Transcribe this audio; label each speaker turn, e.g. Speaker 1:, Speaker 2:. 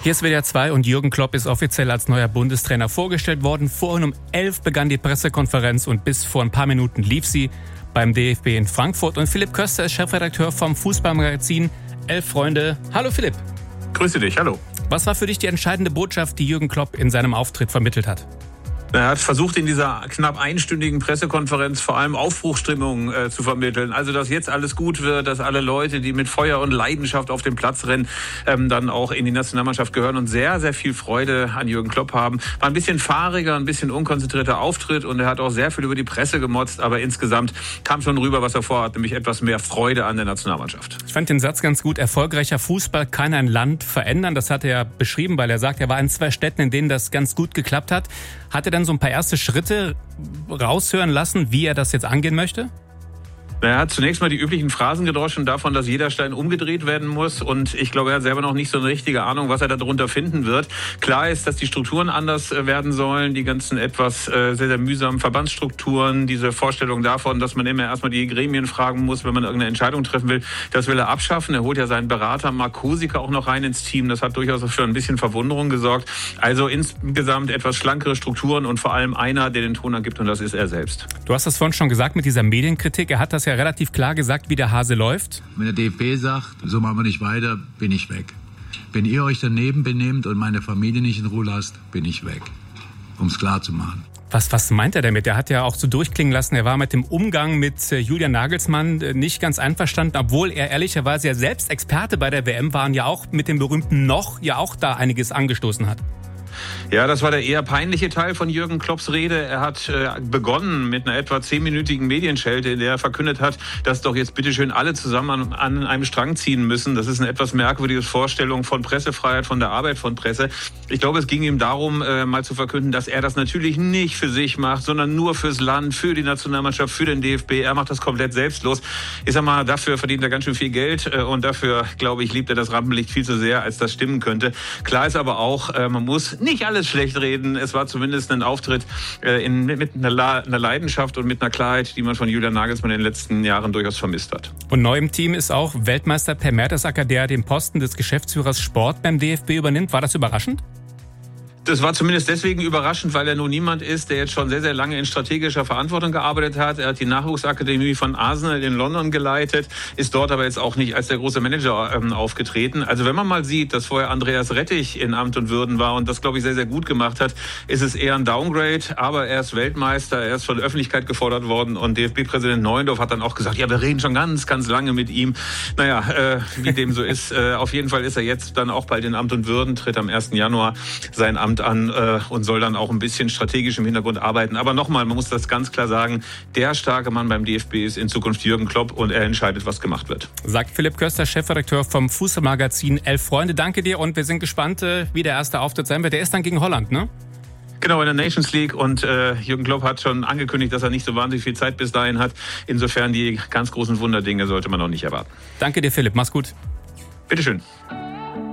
Speaker 1: Hier ist WDR 2 und Jürgen Klopp ist offiziell als neuer Bundestrainer vorgestellt worden. Vorhin um 11 begann die Pressekonferenz und bis vor ein paar Minuten lief sie beim DFB in Frankfurt. Und Philipp Köster ist Chefredakteur vom Fußballmagazin Elf Freunde. Hallo Philipp.
Speaker 2: Grüße dich, hallo.
Speaker 1: Was war für dich die entscheidende Botschaft, die Jürgen Klopp in seinem Auftritt vermittelt hat?
Speaker 2: Er hat versucht, in dieser knapp einstündigen Pressekonferenz vor allem Aufbruchsstimmung zu vermitteln. Also, dass jetzt alles gut wird, dass alle Leute, die mit Feuer und Leidenschaft auf den Platz rennen, dann auch in die Nationalmannschaft gehören und sehr, sehr viel Freude an Jürgen Klopp haben. War ein bisschen fahriger, ein bisschen unkonzentrierter Auftritt und er hat auch sehr viel über die Presse gemotzt, aber insgesamt kam schon rüber, was er vorhat, nämlich etwas mehr Freude an der Nationalmannschaft.
Speaker 1: Ich fand den Satz ganz gut. Erfolgreicher Fußball kann ein Land verändern. Das hat er beschrieben, weil er sagt, er war in 2 Städten, in denen das ganz gut geklappt hat. Hat er dann so ein paar erste Schritte raushören lassen, wie er das jetzt angehen möchte?
Speaker 2: Er hat zunächst mal die üblichen Phrasen gedroschen davon, dass jeder Stein umgedreht werden muss. Und ich glaube, er hat selber noch nicht so eine richtige Ahnung, was er darunter finden wird. Klar ist, dass die Strukturen anders werden sollen. Die ganzen etwas sehr, sehr mühsamen Verbandsstrukturen, diese Vorstellung davon, dass man immer erstmal die Gremien fragen muss, wenn man irgendeine Entscheidung treffen will, das will er abschaffen. Er holt ja seinen Berater Mark Kosiker auch noch rein ins Team. Das hat durchaus für ein bisschen Verwunderung gesorgt. Also insgesamt etwas schlankere Strukturen und vor allem einer, der den Ton angibt, und das ist er selbst.
Speaker 1: Du hast das vorhin schon gesagt mit dieser Medienkritik. Er hat das ja relativ klar gesagt, wie der Hase läuft.
Speaker 3: Wenn der DFB sagt, so machen wir nicht weiter, bin ich weg. Wenn ihr euch daneben benehmt und meine Familie nicht in Ruhe lasst, bin ich weg. Um es klar zu machen.
Speaker 1: Was meint er damit? Er hat ja auch so durchklingen lassen, er war mit dem Umgang mit Julian Nagelsmann nicht ganz einverstanden, obwohl er ehrlicherweise ja selbst Experte bei der WM war und ja auch mit dem berühmten Noch ja auch da einiges angestoßen hat.
Speaker 2: Ja, das war der eher peinliche Teil von Jürgen Klopps Rede. Er hat begonnen mit einer etwa 10-minütigen Medienschelte, in der er verkündet hat, dass doch jetzt bitteschön alle zusammen an einem Strang ziehen müssen. Das ist eine etwas merkwürdige Vorstellung von Pressefreiheit, von der Arbeit von Presse. Ich glaube, es ging ihm darum, mal zu verkünden, dass er das natürlich nicht für sich macht, sondern nur fürs Land, für die Nationalmannschaft, für den DFB. Er macht das komplett selbstlos. Ich sag mal, dafür verdient er ganz schön viel Geld und dafür, glaube ich, liebt er das Rampenlicht viel zu sehr, als das stimmen könnte. Klar ist aber auch, man muss nicht alles schlecht reden. Es war zumindest ein Auftritt mit einer Leidenschaft und mit einer Klarheit, die man von Julian Nagelsmann in den letzten Jahren durchaus vermisst hat.
Speaker 1: Und neu im Team ist auch Weltmeister Per Mertesacker, der den Posten des Geschäftsführers Sport beim DFB übernimmt. War das überraschend?
Speaker 2: Das war zumindest deswegen überraschend, weil er nun niemand ist, der jetzt schon sehr, sehr lange in strategischer Verantwortung gearbeitet hat. Er hat die Nachwuchsakademie von Arsenal in London geleitet, ist dort aber jetzt auch nicht als der große Manager aufgetreten. Also wenn man mal sieht, dass vorher Andreas Rettich in Amt und Würden war und das, glaube ich, sehr, sehr gut gemacht hat, ist es eher ein Downgrade. Aber er ist Weltmeister, er ist von der Öffentlichkeit gefordert worden und DFB-Präsident Neuendorf hat dann auch gesagt, ja, wir reden schon ganz, ganz lange mit ihm. Naja, wie dem so ist, auf jeden Fall ist er jetzt dann auch bald in Amt und Würden, tritt am 1. Januar sein Amt an und soll dann auch ein bisschen strategisch im Hintergrund arbeiten. Aber nochmal, man muss das ganz klar sagen, der starke Mann beim DFB ist in Zukunft Jürgen Klopp und er entscheidet, was gemacht wird.
Speaker 1: Sagt Philipp Köster, Chefredakteur vom Fußballmagazin Elf Freunde. Danke dir und wir sind gespannt, wie der erste Auftritt sein wird. Der ist dann gegen Holland, ne?
Speaker 2: Genau, in der Nations League und Jürgen Klopp hat schon angekündigt, dass er nicht so wahnsinnig viel Zeit bis dahin hat. Insofern die ganz großen Wunderdinge sollte man noch nicht erwarten.
Speaker 1: Danke dir, Philipp. Mach's gut.
Speaker 2: Bitteschön.